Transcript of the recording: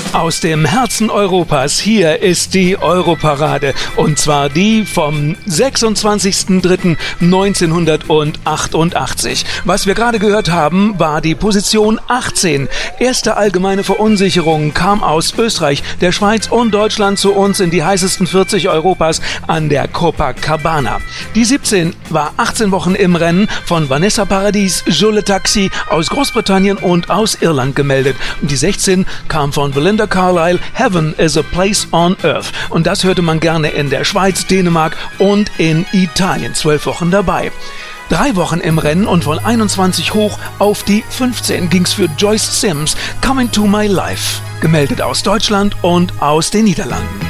Aus dem Herzen Europas, hier ist die Europarade. Und zwar die vom 26.03.1988. Was wir gerade gehört haben, war die Position 18. Erste allgemeine Verunsicherung kam aus Österreich, der Schweiz und Deutschland zu uns in die heißesten 40 Europas an der Copacabana. Die 17 war 18 Wochen im Rennen von Vanessa Paradis, Je le Taxi aus Großbritannien und aus Irland gemeldet. Und die 16 kam von Belinda Carlisle, Heaven is a Place on Earth. Und das hörte man gerne in der Schweiz, Dänemark und in Italien. 12 Wochen dabei. 3 Wochen im Rennen und von 21 hoch auf die 15 ging's für Joyce Sims, Coming to My Life. Gemeldet aus Deutschland und aus den Niederlanden.